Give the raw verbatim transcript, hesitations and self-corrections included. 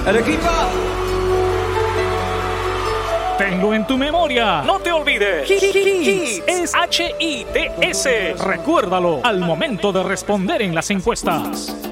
Arequipa. Tenlo en tu memoria. No te olvides. Hits es H I T S. Recuérdalo al momento de responder en las encuestas.